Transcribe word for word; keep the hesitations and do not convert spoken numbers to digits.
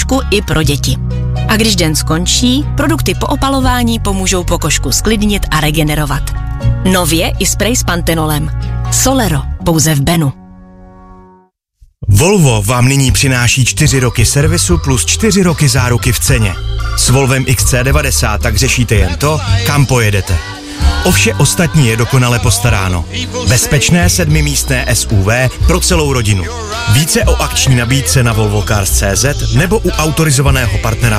pokožku i pro děti. A když den skončí, produkty po opalování pomůžou pokožku sklidnit a regenerovat. Nově i sprej s pantenolem. Solero, pouze v Benu. Volvo vám nyní přináší čtyři roky servisu plus čtyři roky záruky v ceně. S Volvem X C devadesát tak řešíte jen to, kam pojedete. O vše ostatní je dokonale postaráno. Bezpečné sedmimístné S U V pro celou rodinu. Více o akční nabídce na volvo cars tečka cé zet nebo u autorizovaného partnera